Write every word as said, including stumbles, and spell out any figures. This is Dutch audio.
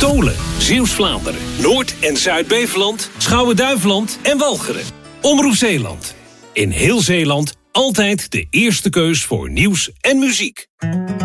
Tolen, Zeeuws-Vlaanderen, Noord- en Zuid-Beveland, Schouwen-Duiveland en Walcheren. Omroep Zeeland. In heel Zeeland altijd de eerste keus voor nieuws en muziek.